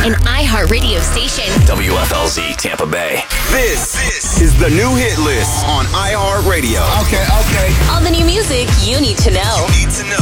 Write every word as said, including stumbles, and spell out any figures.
an iHeartRadio station. W F L Z Tampa Bay. This, this is the new hit list on iHeartRadio. Okay, okay. All the new music you need to know.